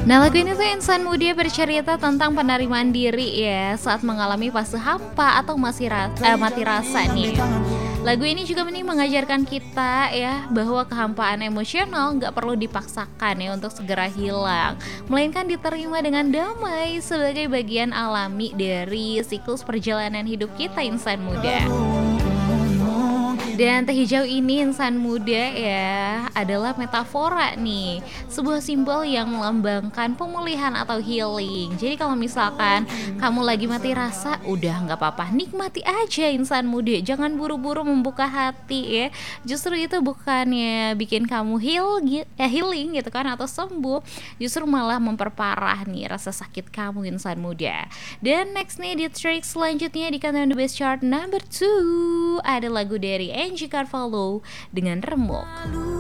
Nah, lagu ini tuh Insan Muda bercerita tentang penerimaan diri ya saat mengalami fase hampa atau mati rasa nih. Lagu ini juga mengajarkan kita ya bahwa kehampaan emosional nggak perlu dipaksakan ya untuk segera hilang, melainkan diterima dengan damai sebagai bagian alami dari siklus perjalanan hidup kita insan muda. Dan teh hijau ini insan muda ya adalah metafora nih, sebuah simbol yang melambangkan pemulihan atau healing. Jadi kalau misalkan kamu lagi mati rasa, udah nggak apa-apa, nikmati aja insan muda, jangan buru-buru membuka hati ya. Justru itu bukannya bikin kamu healing gitu kan atau sembuh, justru malah memperparah nih rasa sakit kamu insan muda. Dan next nih di track selanjutnya di Countdown The Best Chart number 2 ada lagu dari Angie Carvalho dengan Remuk.